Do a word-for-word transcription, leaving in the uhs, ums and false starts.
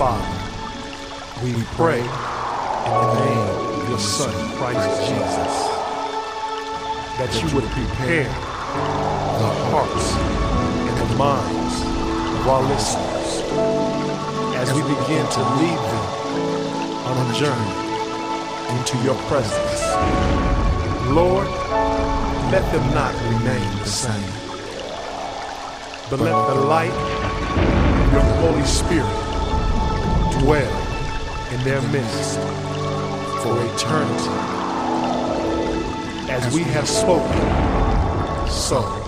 Father, we pray in the name of your Son, Christ Jesus, that you would prepare the hearts and the minds of our listeners as we begin to lead them on a journey into your presence. Lord, let them not remain the same, but let the light of your Holy Spirit dwell in their midst for eternity. As we have spoken, so